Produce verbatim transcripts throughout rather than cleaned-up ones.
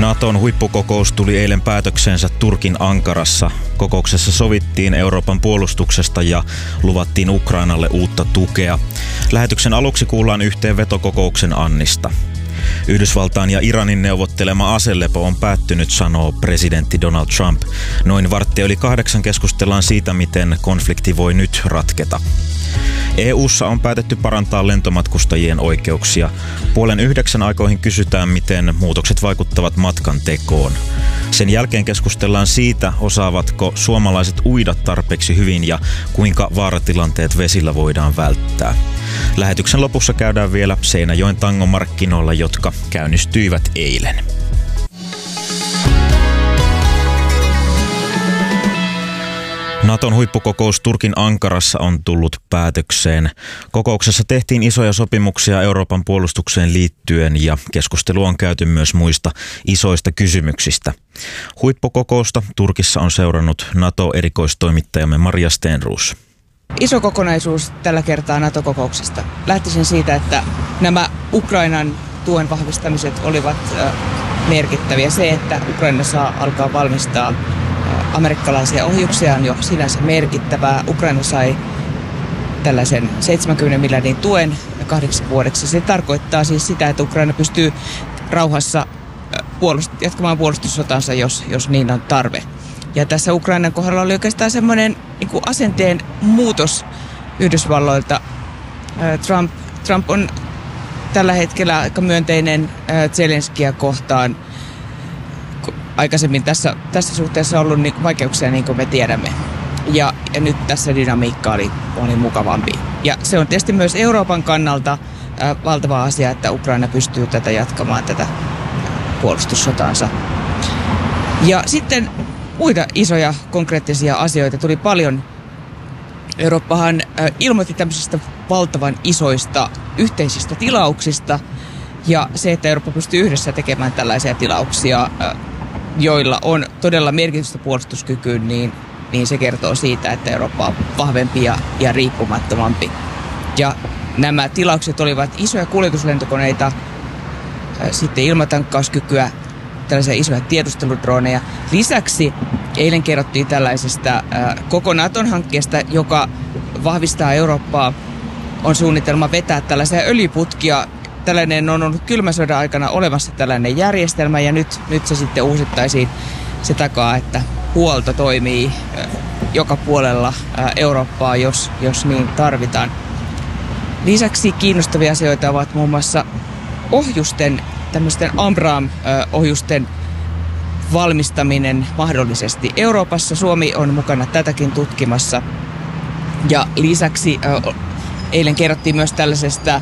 Naton huippukokous tuli eilen päätökseensä Turkin Ankarassa. Kokouksessa sovittiin Euroopan puolustuksesta ja luvattiin Ukrainalle uutta tukea. Lähetyksen aluksi kuullaan yhteenveto kokouksen annista. Yhdysvaltain ja Iranin neuvottelema aselepo on päättynyt, sanoo presidentti Donald Trump. Noin varttia yli kahdeksan keskustellaan siitä, miten konflikti voi nyt ratketa. E U:ssa on päätetty parantaa lentomatkustajien oikeuksia. Puolen yhdeksän aikoihin kysytään, miten muutokset vaikuttavat matkan tekoon. Sen jälkeen keskustellaan siitä, osaavatko suomalaiset uida tarpeeksi hyvin ja kuinka vaaratilanteet vesillä voidaan välttää. Lähetyksen lopussa käydään vielä Seinäjoen tangomarkkinoilla, jotka käynnistyivät eilen. Naton huippukokous Turkin Ankarassa on tullut päätökseen. Kokouksessa tehtiin isoja sopimuksia Euroopan puolustukseen liittyen ja keskustelu on käyty myös muista isoista kysymyksistä. Huippukokousta Turkissa on seurannut NATO-erikoistoimittajamme Maria Stenroos. Iso kokonaisuus tällä kertaa NATO-kokouksesta. Lähtisin siitä, että nämä Ukrainan tuen vahvistamiset olivat merkittäviä. Se, että Ukraina saa alkaa valmistaa amerikkalaisia ohjuksia, on jo sinänsä merkittävää. Ukraina sai tällaisen seitsemänkymmenen miljardin tuen kahdeksi vuodeksi. Se tarkoittaa siis sitä, että Ukraina pystyy rauhassa puolust- jatkamaan puolustussotansa, jos, jos niin on tarve. Ja tässä Ukrainan kohdalla oli oikeastaan semmoinen niin kuin asenteen muutos Yhdysvalloilta. Trump, Trump on tällä hetkellä aika myönteinen Zelenskiä kohtaan. Aikaisemmin tässä, tässä suhteessa on ollut niin vaikeuksia, niin kuin me tiedämme. Ja, ja nyt tässä dynamiikka oli, oli mukavampi. Ja se on tietysti myös Euroopan kannalta ää, valtava asia, että Ukraina pystyy tätä jatkamaan, tätä puolustussotaansa. Ja sitten muita isoja konkreettisia asioita tuli paljon. Eurooppahan ää, ilmoitti tämmöisistä valtavan isoista yhteisistä tilauksista. Ja se, että Eurooppa pystyy yhdessä tekemään tällaisia tilauksia, ää, joilla on todella merkitystä puolustuskykyyn, niin, niin se kertoo siitä, että Eurooppa on vahvempi ja, ja riippumattomampi. Ja nämä tilaukset olivat isoja kuljetuslentokoneita, äh, sitten ilmatankkauskykyä, tällaisia isoja tiedusteludroneja. Lisäksi eilen kerrottiin tällaisesta äh, koko Naton hankkeesta, joka vahvistaa Eurooppaa. On suunnitelma vetää tällaisia öljyputkia. Tällainen on ollut kylmän sodan aikana olemassa tällainen järjestelmä ja nyt, nyt se sitten uusittaisiin. Se takaa, että huolto toimii joka puolella Eurooppaa, jos, jos niin tarvitaan. Lisäksi kiinnostavia asioita ovat muun muassa ohjusten, tämmöisten Abrams-ohjusten valmistaminen mahdollisesti Euroopassa. Suomi on mukana tätäkin tutkimassa. Ja lisäksi eilen kerrottiin myös tällaisesta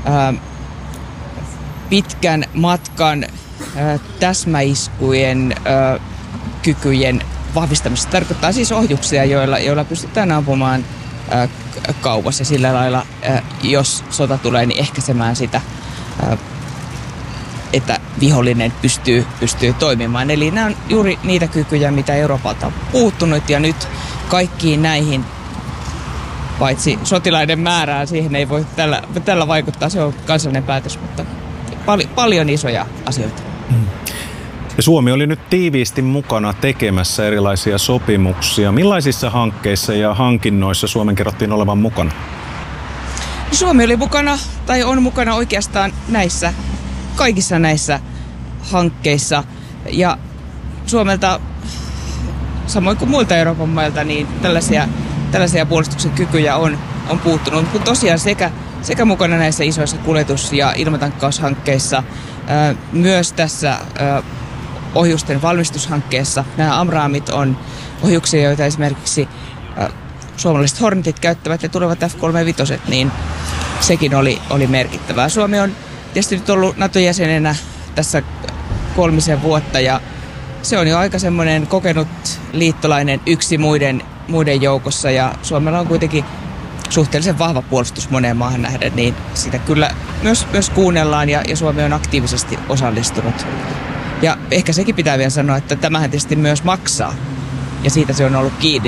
pitkän matkan äh, täsmäiskujen äh, kykyjen vahvistamista. Tarkoittaa siis ohjuksia, joilla, joilla pystytään ampumaan äh, kauas ja sillä lailla, äh, jos sota tulee, niin ehkäisemään sitä, äh, että vihollinen pystyy, pystyy toimimaan. Eli nämä on juuri niitä kykyjä, mitä Euroopalta on puuttunut ja nyt kaikkiin näihin, paitsi sotilaiden määrää, siihen ei voi tällä, tällä vaikuttaa, se on kansallinen päätös, mutta Pal- paljon isoja asioita. Mm. Ja Suomi oli nyt tiiviisti mukana tekemässä erilaisia sopimuksia. Millaisissa hankkeissa ja hankinnoissa Suomen kerrottiin olevan mukana? Suomi oli mukana, tai on mukana oikeastaan näissä, kaikissa näissä hankkeissa. Ja Suomelta, samoin kuin muilta Euroopan mailta, niin tällaisia, tällaisia puolustuksen kykyjä on, on puuttunut. Mutta tosiaan sekä Sekä mukana näissä isoissa kuljetus- ja ilmatankkaushankkeissa, myös tässä ohjusten valmistushankkeessa. Nämä Amramit on ohjuksia, joita esimerkiksi suomalaiset Hornetit käyttävät ja tulevat F kolmekymmentäviisi, niin sekin oli, oli merkittävää. Suomi on tietysti nyt ollut NATO-jäsenenä tässä kolmisen vuotta ja se on jo aika semmoinen kokenut liittolainen yksi muiden, muiden joukossa ja Suomella on kuitenkin suhteellisen vahva puolustus moneen maahan nähden, niin sitä kyllä myös, myös kuunnellaan ja, ja Suomi on aktiivisesti osallistunut. Ja ehkä sekin pitää vielä sanoa, että tämähän tietysti myös maksaa ja siitä se on ollut kiinni.